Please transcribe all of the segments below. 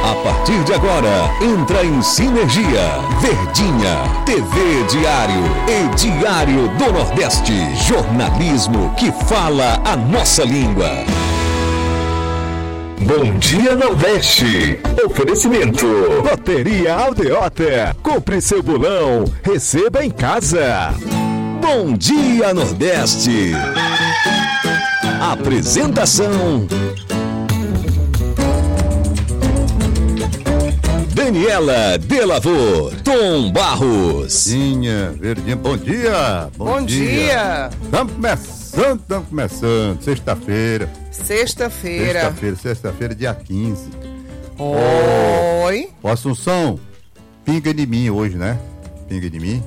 A partir de agora, entra em sinergia. Verdinha, TV Diário e Diário do Nordeste. Jornalismo que fala a nossa língua. Bom Dia Nordeste. Oferecimento. Loteria Aldeota. Compre seu bolão. Receba em casa. Bom Dia Nordeste. Apresentação: Daniela Delavor, Tom Barros. Verdinha, bom dia. Bom dia. Estamos começando. Sexta-feira, dia 15. Oi. Ô, Assunção, pinga de mim hoje, né? Pinga de mim.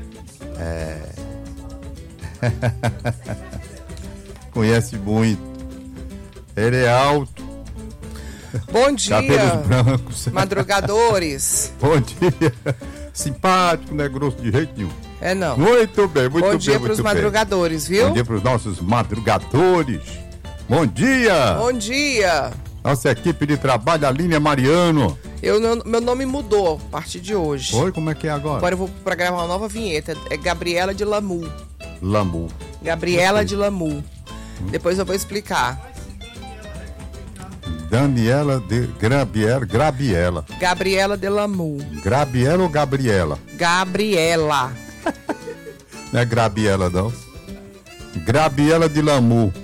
Conhece muito. Ele é alto. Bom dia. Cabelos brancos. Madrugadores. Bom dia. Simpático, não é grosso de jeito nenhum. É não. Muito bem, muito bem. Bom dia para os madrugadores, viu? Bom dia para os nossos madrugadores. Bom dia. Bom dia. Nossa equipe de trabalho, Aline Mariano. Meu nome mudou a partir de hoje. Oi, como é que é agora? Agora eu vou para gravar uma nova vinheta. É Gabriela de Lamu. Gabriela de Lamu. Depois eu vou explicar. Daniela de Grabiela. Gabriela de Lamu. Grabiela ou Gabriela? Gabriela. Não é Grabiela, não. Grabiela de Lamu.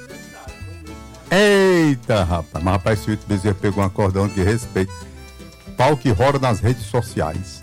Eita, rapaz. Mas, rapaz, se o Bezerra pegou um acordão de respeito. Pau que rola nas redes sociais.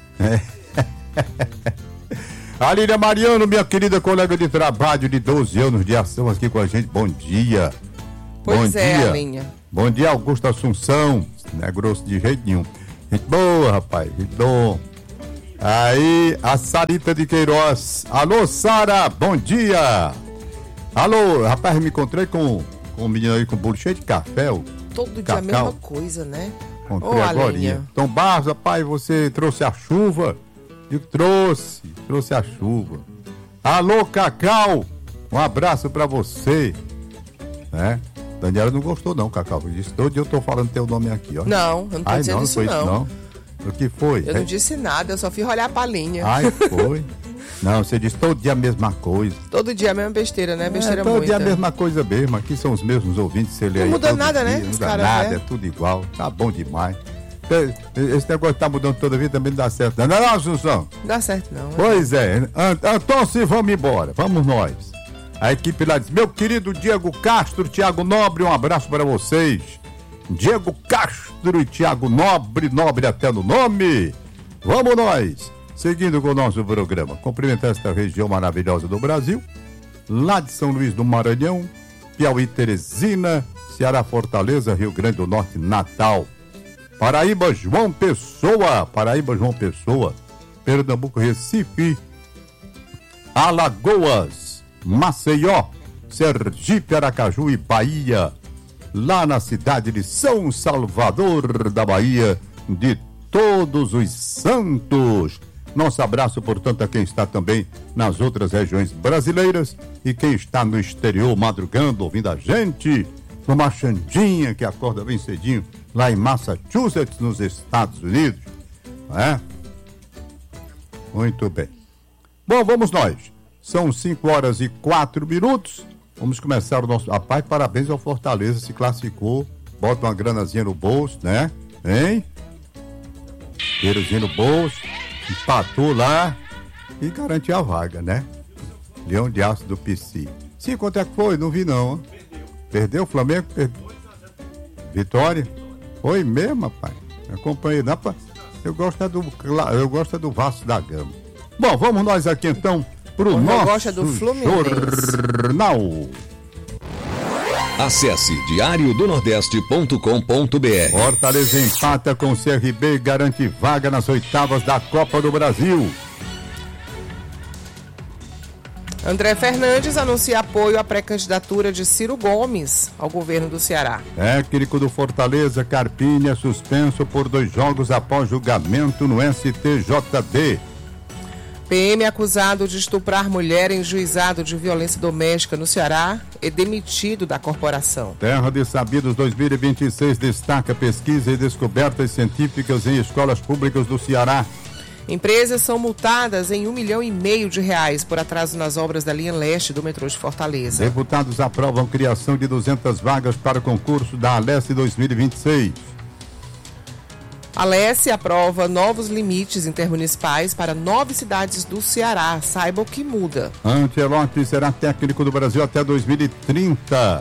Aline Mariano, minha querida colega de trabalho de 12 anos de ação aqui com a gente. Bom dia. Pois bom é, dia. Alinha. Bom dia, Augusto Assunção. Não é grosso de jeito nenhum. Gente boa, rapaz. Gente boa. Aí, a Sarita de Queiroz. Alô, Sara, bom dia. Alô, rapaz, me encontrei com um menino aí com bolo cheio de café. Todo dia a mesma coisa, né? Encontrei agorinha. Tom Barros, rapaz, você trouxe a chuva? Eu trouxe a chuva. Alô, Cacau, um abraço pra você. Né? Daniela não gostou não, Cacau. Disse, todo dia eu tô falando teu nome aqui, ó. Não, eu não tô dizendo isso não. O que foi? Eu não disse nada, eu só fui olhar pra linha. Ai, foi? Não, você disse todo dia a mesma coisa. Todo dia a mesma besteira, né? Besteira todo muita. dia a mesma coisa mesmo. Aqui são os mesmos ouvintes. Não muda nada, né? Não muda nada, é tudo igual. Tá bom demais. Esse negócio que tá mudando toda a vida também não dá certo. Não, não, Assunção? Não dá certo, não. Pois é. Então, se vamos embora. Vamos nós. A equipe lá diz, meu querido Diego Castro, Tiago Nobre, um abraço para vocês. Diego Castro e Tiago Nobre até no nome. Vamos nós. Seguindo com o nosso programa, cumprimentar esta região maravilhosa do Brasil, lá de São Luís do Maranhão, Piauí, Teresina, Ceará, Fortaleza, Rio Grande do Norte, Natal, Paraíba, João Pessoa, Pernambuco, Recife, Alagoas, Maceió, Sergipe, Aracaju e Bahia, lá na cidade de São Salvador da Bahia, de Todos os Santos. Nosso abraço, portanto, a quem está também nas outras regiões brasileiras e quem está no exterior madrugando, ouvindo a gente, numa Xandinha que acorda bem cedinho, lá em Massachusetts, nos Estados Unidos. Não é? Muito bem. Bom, vamos nós. São 5h04. Vamos começar o nosso... Rapaz, parabéns ao Fortaleza, se classificou. Bota uma granazinha no bolso, né? Hein? Dinheirozinho no bolso. Empatou lá e garantiu a vaga, né? Leão de Aço do PC. Sim, quanto é que foi? Não vi não. Perdeu o Flamengo? Vitória? Foi mesmo, rapaz. Acompanhei. Eu gosto do Vasco da Gama. Bom, vamos nós aqui então pro nosso do Fluminense. Jornal. Acesse diariodonordeste.com.br. Fortaleza empata com o CRB e garante vaga nas oitavas da Copa do Brasil. André Fernandes anuncia apoio à pré-candidatura de Ciro Gomes ao governo do Ceará. Técnico do Fortaleza, Carpini, é suspenso por 2 jogos após julgamento no STJD. PM acusado de estuprar mulher em juizado de violência doméstica no Ceará é demitido da corporação. Terra de Sabidos 2026 destaca pesquisa e descobertas científicas em escolas públicas do Ceará. Empresas são multadas em R$1,5 milhão por atraso nas obras da linha leste do metrô de Fortaleza. Deputados aprovam criação de 200 vagas para o concurso da Alesse 2026. A Alesse aprova novos limites intermunicipais para 9 cidades do Ceará. Saiba o que muda. Ancelotti será técnico do Brasil até 2030.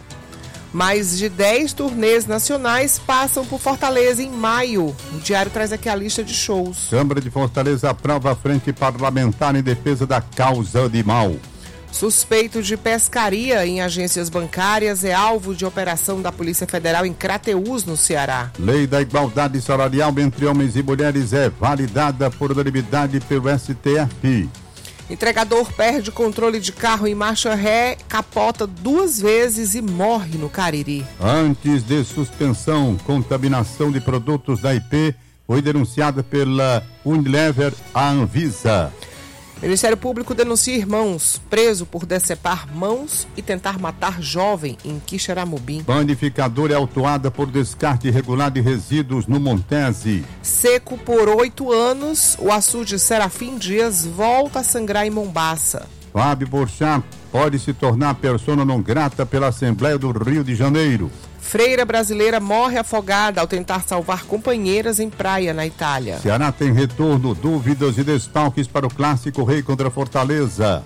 Mais de 10 turnês nacionais passam por Fortaleza em maio. O Diário traz aqui a lista de shows. Câmara de Fortaleza aprova a frente parlamentar em defesa da causa animal. Suspeito de pescaria em agências bancárias é alvo de operação da Polícia Federal em Crateús, no Ceará. Lei da igualdade salarial entre homens e mulheres é validada por unanimidade pelo STF. Entregador perde controle de carro em marcha ré, capota 2 vezes e morre no Cariri. Antes de suspensão, contaminação de produtos da IP foi denunciada pela Unilever à Anvisa. Ministério Público denuncia irmãos preso por decepar mãos e tentar matar jovem em Quixeramobim. Panificadora é autuada por descarte irregular de resíduos no Montese. Seco por 8 anos, o açude Serafim Dias volta a sangrar em Mombaça. Fábio Porchat pode se tornar persona não grata pela Assembleia do Rio de Janeiro. Freira brasileira morre afogada ao tentar salvar companheiras em praia na Itália. Ceará tem retorno, dúvidas e desfalques para o clássico Rei contra Fortaleza.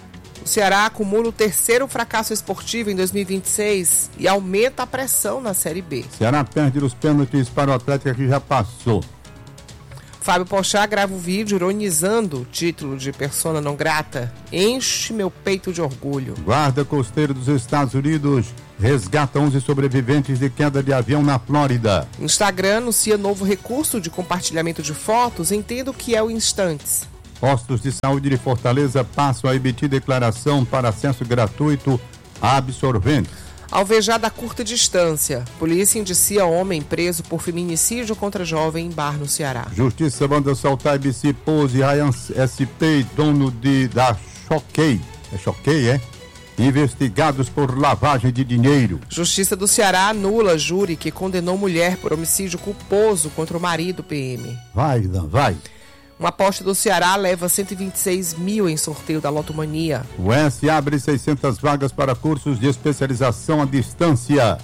O Ceará acumula o 3º fracasso esportivo em 2026 e aumenta a pressão na Série B. Ceará perde os pênaltis para o Atlético que já passou. Fábio Porchat grava o vídeo ironizando o título de persona não grata. Enche meu peito de orgulho. Guarda costeiro dos Estados Unidos resgata 11 sobreviventes de queda de avião na Flórida. Instagram anuncia novo recurso de compartilhamento de fotos. Entenda o que é o Instantes. Postos de saúde de Fortaleza passam a emitir declaração para acesso gratuito a absorventes. Alvejada a curta distância. Polícia indicia homem preso por feminicídio contra jovem em bar no Ceará. Justiça manda soltar MC Pose, Ryan SP, dono da Choquei. É Choquei, é? Investigados por lavagem de dinheiro. Justiça do Ceará anula júri que condenou mulher por homicídio culposo contra o marido PM. Vai, Dan, vai. Uma aposta do Ceará leva 126 mil em sorteio da Lotomania. O S abre 600 vagas para cursos de especialização à distância.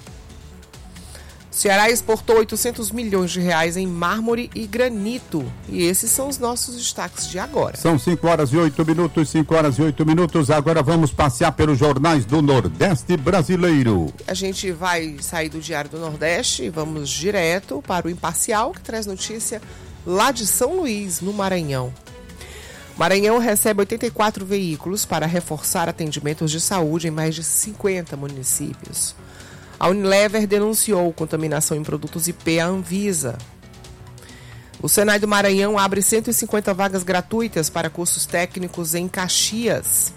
O Ceará exportou 800 milhões de reais em mármore e granito. E esses são os nossos destaques de agora. São 5 horas e 8 minutos, 5 horas e 8 minutos. Agora vamos passear pelos jornais do Nordeste brasileiro. A gente vai sair do Diário do Nordeste e vamos direto para o Imparcial, que traz notícia lá de São Luís, no Maranhão. Maranhão recebe 84 veículos para reforçar atendimentos de saúde em mais de 50 municípios. A Unilever denunciou contaminação em produtos IP à Anvisa. O Senai do Maranhão abre 150 vagas gratuitas para cursos técnicos em Caxias.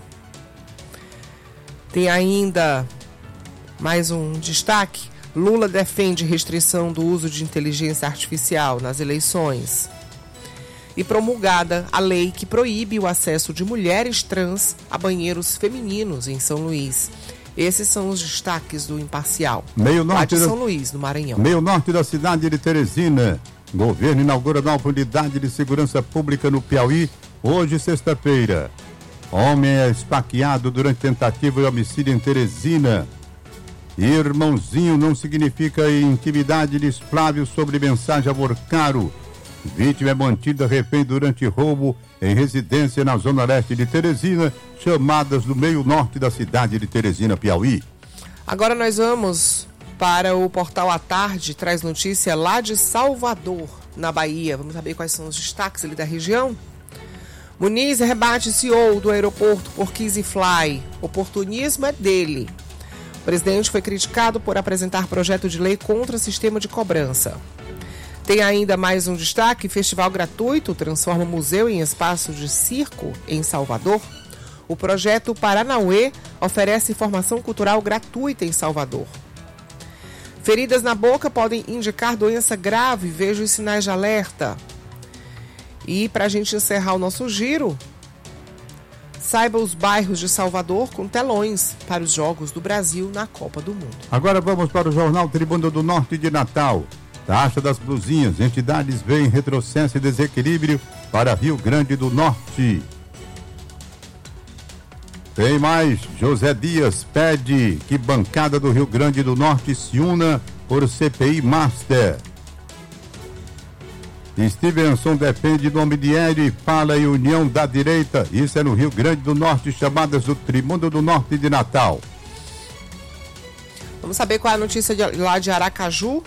Tem ainda mais um destaque. Lula defende restrição do uso de inteligência artificial nas eleições. E promulgada a lei que proíbe o acesso de mulheres trans a banheiros femininos em São Luís. Esses são os destaques do Imparcial. Meio norte de São Luís, no Maranhão. Meio norte da cidade de Teresina. Governo inaugura nova unidade de segurança pública no Piauí, hoje, sexta-feira. Homem é esfaqueado durante tentativa de homicídio em Teresina. Irmãozinho não significa intimidade, diz Flávio sobre mensagem a Borcaro. Vítima é mantida refém durante roubo em residência na zona leste de Teresina, chamadas do meio norte da cidade de Teresina, Piauí. Agora nós vamos para o Portal à Tarde, traz notícia lá de Salvador, na Bahia. Vamos saber quais são os destaques ali da região? Muniz rebate CEO do aeroporto por Kiss Fly. Oportunismo é dele. O presidente foi criticado por apresentar projeto de lei contra o sistema de cobrança. Tem ainda mais um destaque: festival gratuito transforma o museu em espaço de circo em Salvador. O projeto Paranauê oferece formação cultural gratuita em Salvador. Feridas na boca podem indicar doença grave, veja os sinais de alerta. E para a gente encerrar o nosso giro, Saiba os bairros de Salvador com telões para os Jogos do Brasil na Copa do Mundo. Agora vamos para o Jornal Tribuna do Norte de Natal. Taxa das blusinhas. Entidades veem retrocesso e desequilíbrio para Rio Grande do Norte. Tem mais. José Dias pede que bancada do Rio Grande do Norte se una por CPI Master. Stevenson defende nome de Hélio e fala em união da direita. Isso é no Rio Grande do Norte, chamadas do Trimundo do Norte de Natal. Vamos saber qual é a notícia lá de Aracaju.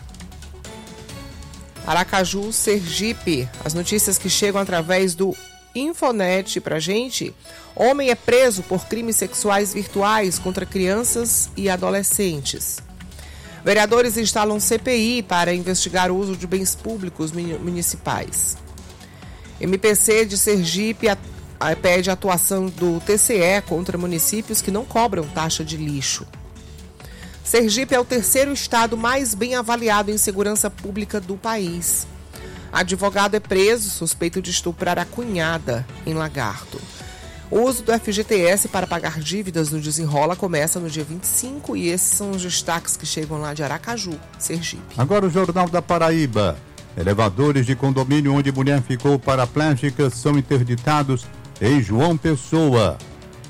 Aracaju, Sergipe. As notícias que chegam através do Infonet pra gente. Homem é preso por crimes sexuais virtuais contra crianças e adolescentes. Vereadores instalam CPI para investigar o uso de bens públicos municipais. MPC de Sergipe pede a atuação do TCE contra municípios que não cobram taxa de lixo. Sergipe é o terceiro estado mais bem avaliado em segurança pública do país. Advogado é preso, suspeito de estuprar a cunhada em Lagarto. O uso do FGTS para pagar dívidas no Desenrola começa no dia 25 e esses são os destaques que chegam lá de Aracaju, Sergipe. Agora o Jornal da Paraíba. Elevadores de condomínio onde mulher ficou paraplégica são interditados em João Pessoa.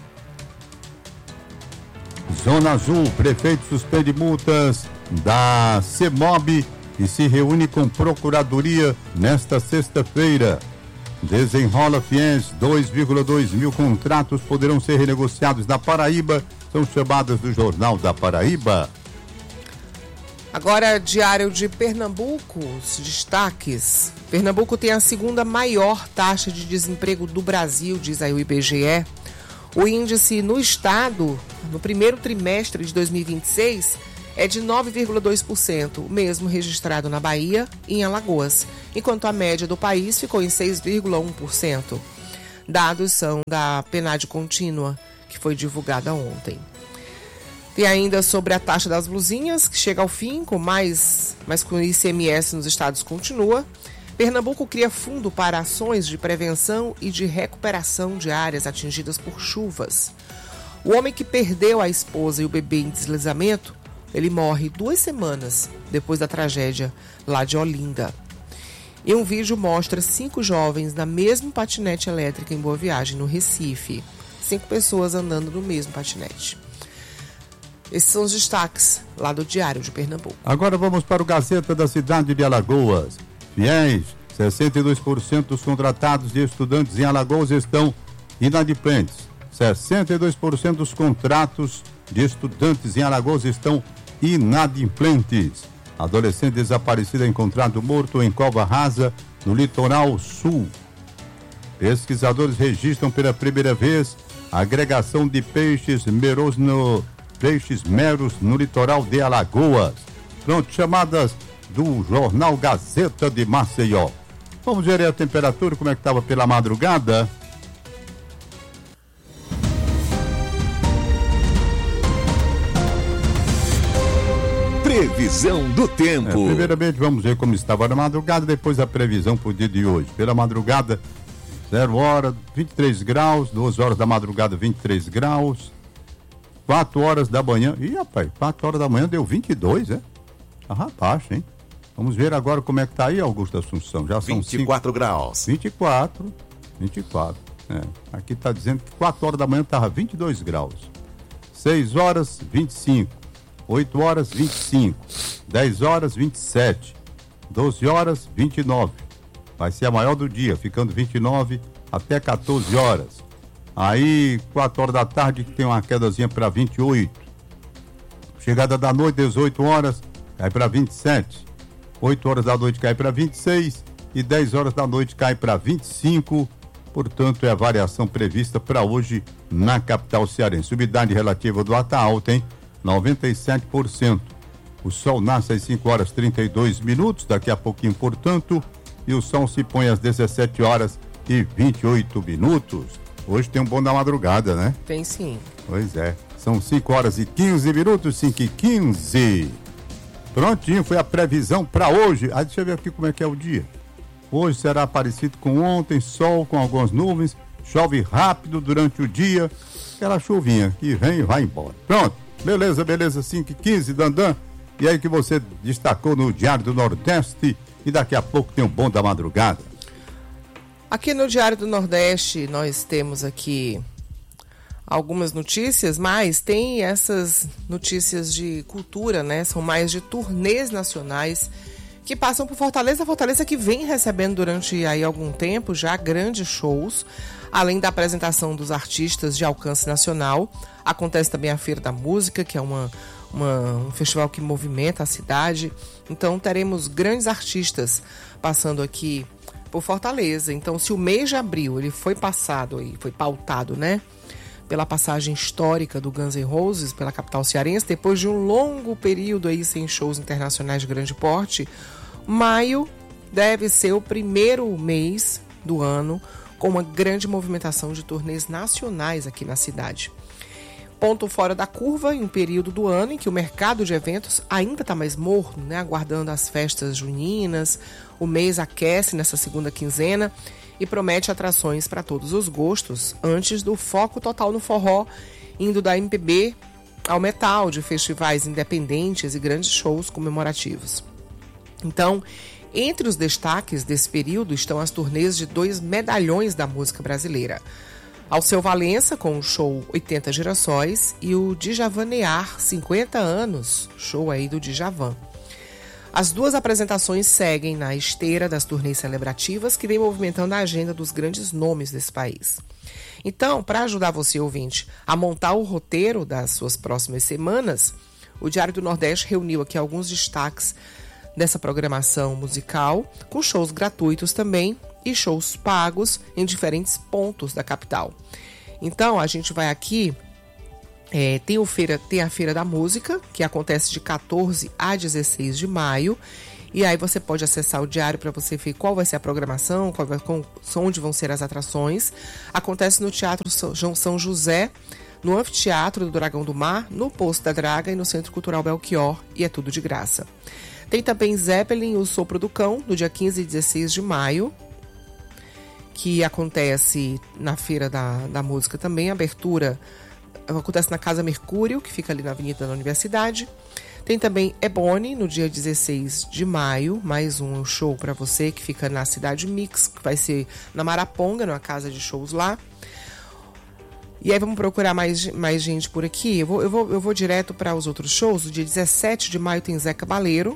Zona Azul, prefeito suspende multas da CEMOB e se reúne com Procuradoria nesta sexta-feira. Desenrola Fies, 2,2 mil contratos poderão ser renegociados na Paraíba, são chamadas do Jornal da Paraíba. Agora, Diário de Pernambuco, os destaques. Pernambuco tem a segunda maior taxa de desemprego do Brasil, diz aí o IBGE. O índice no estado, no primeiro trimestre de 2026, é de 9,2%, o mesmo registrado na Bahia e em Alagoas, enquanto a média do país ficou em 6,1%. Dados são da PNAD contínua, que foi divulgada ontem. Tem ainda sobre a taxa das blusinhas, que chega ao fim, mas com o ICMS nos estados continua. Pernambuco cria fundo para ações de prevenção e de recuperação de áreas atingidas por chuvas. O homem que perdeu a esposa e o bebê em deslizamento, ele morre 2 semanas depois da tragédia lá de Olinda. E um vídeo mostra 5 jovens na mesma patinete elétrica em Boa Viagem, no Recife. 5 pessoas andando no mesmo patinete. Esses são os destaques lá do Diário de Pernambuco. Agora vamos para o Gazeta da cidade de Alagoas. Fiéis, 62% dos contratados de estudantes em Alagoas estão inadimplentes. 62% dos contratos de estudantes em Alagoas estão inadimplentes. Adolescente desaparecido é encontrado morto em cova rasa no litoral sul. Pesquisadores registram pela primeira vez a agregação de peixes meros no litoral de Alagoas. Pronto, chamadas do Jornal Gazeta de Maceió. Vamos ver aí a temperatura, como é que estava pela madrugada. Previsão do tempo. Primeiramente vamos ver como estava na madrugada, depois a previsão para o dia de hoje. Pela madrugada, 0 hora, 23 graus, 2 horas da madrugada, 23 graus, 4 horas da manhã, 4 horas da manhã deu 22, é? Rapaz, hein? Vamos ver agora como é que tá aí, Augusto Assunção. Já são 24 graus. 24. Aqui tá dizendo que 4 horas da manhã tava 22 graus. 6 horas, 25. 8 horas, 25. 10 horas, 27. 12 horas, 29. Vai ser a maior do dia, ficando 29 até 14 horas. Aí, 4 horas da tarde, que tem uma quedazinha para 28. Chegada da noite, 18 horas, cai para 27. 8 horas da noite cai para 26 e 10 horas da noite cai para 25. Portanto, é a variação prevista para hoje na capital cearense. Umidade relativa do ar está alta, hein? 97%. O sol nasce às 5 horas 32 minutos, daqui a pouquinho, portanto, e o sol se põe às 17 horas e 28 minutos. Hoje tem um bom da madrugada, né? Tem sim. Pois é. São 5 horas e 15 minutos, 5 e 15. Prontinho, foi a previsão para hoje. Deixa eu ver aqui como é que é o dia. Hoje será parecido com ontem, sol com algumas nuvens, chove rápido durante o dia, aquela chuvinha que vem e vai embora. Pronto, beleza, 5h15, Dandan. E aí que você destacou no Diário do Nordeste, e daqui a pouco tem um Bom da Madrugada. Aqui no Diário do Nordeste nós temos aqui algumas notícias, mas tem essas notícias de cultura, né? São mais de turnês nacionais que passam por Fortaleza. Fortaleza que vem recebendo durante aí algum tempo já grandes shows, além da apresentação dos artistas de alcance nacional. Acontece também a Feira da Música, que é um festival que movimenta a cidade. Então teremos grandes artistas passando aqui por Fortaleza. Então, se o mês de abril ele foi pautado, né, pela passagem histórica do Guns N' Roses pela capital cearense, depois de um longo período aí sem shows internacionais de grande porte, maio deve ser o primeiro mês do ano com uma grande movimentação de turnês nacionais aqui na cidade. Ponto fora da curva em um período do ano em que o mercado de eventos ainda está mais morno, né, aguardando as festas juninas. O mês aquece nessa segunda quinzena e promete atrações para todos os gostos, antes do foco total no forró, indo da MPB ao metal, de festivais independentes e grandes shows comemorativos. Então, entre os destaques desse período estão as turnês de 2 medalhões da música brasileira. Alceu Valença, com o show 80 Girassóis, e o Djavanear, 50 anos, show aí do Djavan. As duas apresentações seguem na esteira das turnês celebrativas que vem movimentando a agenda dos grandes nomes desse país. Então, para ajudar você, ouvinte, a montar o roteiro das suas próximas semanas, o Diário do Nordeste reuniu aqui alguns destaques dessa programação musical, com shows gratuitos também e shows pagos em diferentes pontos da capital. Então, a gente vai aqui, tem a Feira da Música, que acontece de 14 a 16 de maio, e aí você pode acessar o diário para você ver qual vai ser a programação, onde vão ser as atrações. Acontece no Teatro São José, no Anfiteatro do Dragão do Mar, no Poço da Draga e no Centro Cultural Belchior, e é tudo de graça. Tem também Zeppelin, o Sopro do Cão, no dia 15 e 16 de maio, que acontece na Feira da Música também. A abertura acontece na Casa Mercúrio, que fica ali na Avenida da Universidade. Tem também Ebony, no dia 16 de maio, mais um show para você, que fica na Cidade Mix, que vai ser na Maraponga, numa casa de shows lá. E aí vamos procurar mais gente por aqui. Eu vou direto para os outros shows. No dia 17 de maio tem Zé Cabaleiro,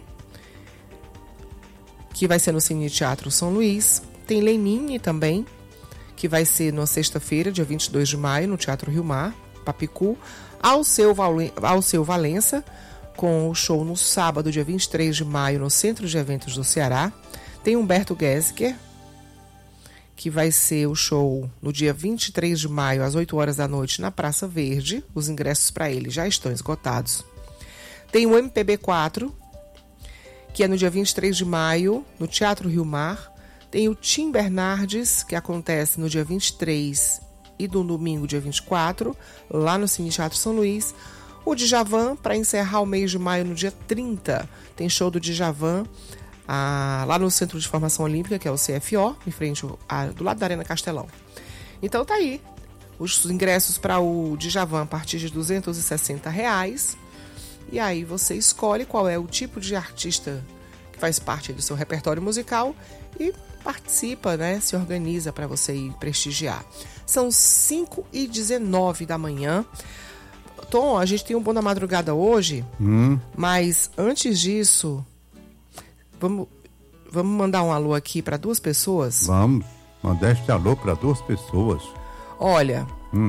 que vai ser no Cine Teatro São Luís. Tem Lenine também, que vai ser na sexta-feira, dia 22 de maio, no Teatro Rio Mar, Papicu. Alceu Valença, com o show no sábado, dia 23 de maio, no Centro de Eventos do Ceará. Tem Humberto Gessinger, que vai ser o show no dia 23 de maio, às 8 horas da noite, na Praça Verde. Os ingressos para ele já estão esgotados. Tem o MPB4, que é no dia 23 de maio, no Teatro Rio Mar. Tem o Tim Bernardes, que acontece no dia 23 e no domingo, dia 24, lá no Cine Teatro São Luís. O Djavan, para encerrar o mês de maio, no dia 30, tem show do Djavan lá no Centro de Formação Olímpica, que é o CFO, em frente do lado da Arena Castelão. Então tá aí, os ingressos para o Djavan a partir de R$260. E aí você escolhe qual é o tipo de artista que faz parte do seu repertório musical e participa, né? Se organiza para você ir prestigiar. São 5h19 da manhã. Tom, a gente tem um Bom da Madrugada hoje, mas antes disso, vamos mandar um alô aqui para 2 pessoas? Vamos, mandar este alô para 2 pessoas. Olha,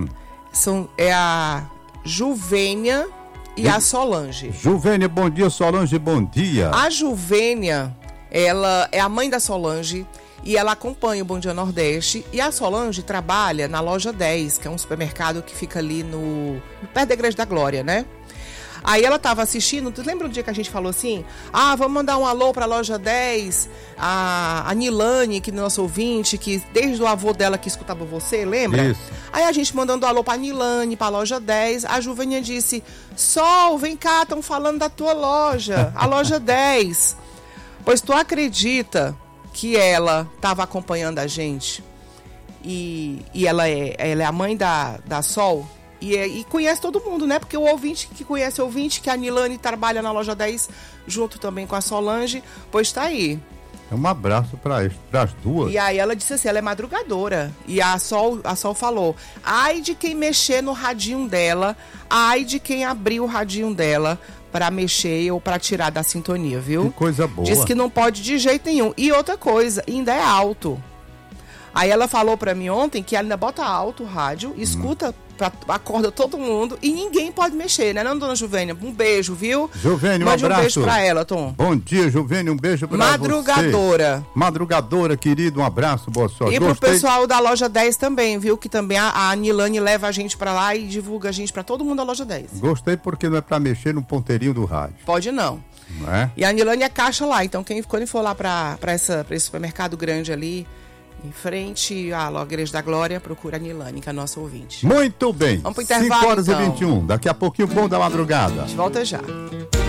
é a Juvênia e a Solange. Juvênia, bom dia. Solange, bom dia. A Juvênia, ela é a mãe da Solange e ela acompanha o Bom Dia Nordeste. E a Solange trabalha na Loja 10, que é um supermercado que fica ali perto da Igreja da Glória, né? Aí ela estava assistindo, tu lembra um dia que a gente falou assim? Vamos mandar um alô para a Loja 10, a Nilane, que é nosso ouvinte, que desde o avô dela que escutava você, lembra? Isso. Aí a gente mandando alô para a Nilane, para a Loja 10, a Juvênia disse: Sol, vem cá, estão falando da tua loja, a Loja 10. Pois tu acredita que ela estava acompanhando a gente e ela é a mãe da Sol. E conhece todo mundo, né? Porque o ouvinte que conhece o ouvinte, que a Nilane trabalha na loja 10, junto também com a Solange, pois tá aí. Um abraço para as duas. E aí ela disse assim, ela é madrugadora. E a Sol falou, ai de quem mexer no radinho dela, ai de quem abrir o radinho dela para mexer ou para tirar da sintonia, viu? Que coisa boa. Diz que não pode de jeito nenhum. E outra coisa, ainda é alto. Aí ela falou pra mim ontem que ela ainda bota alto o rádio, escuta, acorda todo mundo e ninguém pode mexer, né, não, dona Juvênia? Um beijo, viu? Juvênia, um Mande abraço. Um beijo pra ela, Tom. Bom dia, Juvênia, um beijo pra Madrugadora. você. Madrugadora, querido, um abraço, boa sorte. E pro pessoal da loja 10 também, viu? Que também a Nilane leva a gente pra lá e divulga a gente pra todo mundo da loja 10. Gostei porque não é pra mexer no ponteirinho do rádio. Pode não. Não é? E a Nilane é caixa lá, então quando for lá pra esse supermercado grande ali, em frente à Igreja da Glória, procura a Nilane, que é a nossa ouvinte. Muito bem. Vamos pro intervalo, 5 horas então. e 21. Daqui a pouquinho, bom da madrugada. A gente volta já.